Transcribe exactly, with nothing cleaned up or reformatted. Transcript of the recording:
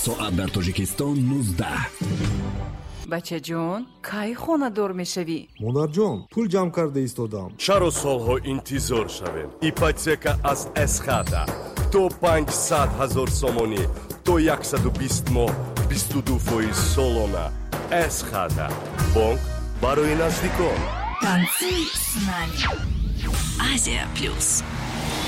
соат дар Тоҷикистон нуздаҳ. бачаҷон, кай хонадор мешавӣ? модарҷон, пул ҷамъ карда истодам. чаро солҳо интизор шавем? ипотека аз эсхата то панҷсад ҳазор сомонӣ то яксаду бист моҳ бисту ду фоиз солона. эсхата бонк барои наздикон. Танцуй с нами. Азия плюс.